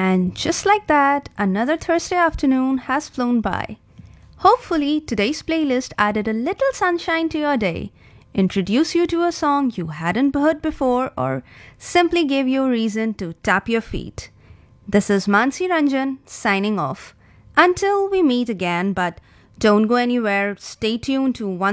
And just like that, another Thursday afternoon has flown by. Hopefully, today's playlist added a little sunshine to your day, introduced you to a song you hadn't heard before, or simply gave you a reason to tap your feet. This is Mansi Ranjan signing off. Until we meet again, but don't go anywhere, stay tuned to